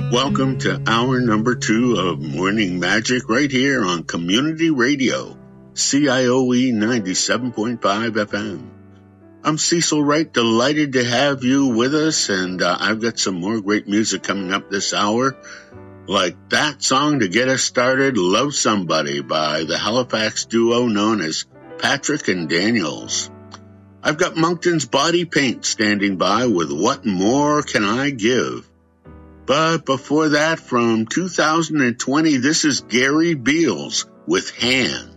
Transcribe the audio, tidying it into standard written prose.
Welcome to hour number 2 of Morning Magic right here on Community Radio, CIOE 97.5 FM. I'm Cecil Wright, delighted to have you with us, and I've got some more great music coming up this hour, like that song to get us started, Love Somebody by the Halifax duo known as Patrick and Daniels. I've got Moncton's Body Paint standing by with What More Can I Give? But before that, from 2020, this is Gary Beals with Hands.